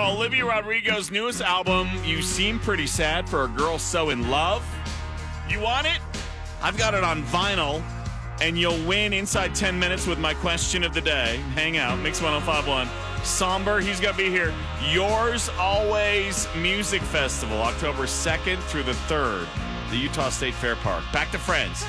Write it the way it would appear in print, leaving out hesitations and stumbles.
Olivia Rodrigo's newest album, You Seem Pretty Sad for a Girl So in Love. You want it? I've got it on vinyl, and you'll win inside 10 minutes with my question of the day. Hang out, Mix 1051. Somber, he's going to be here. Yours Always Music Festival, October 2nd through the 3rd, the Utah State Fair Park. Back to Friends.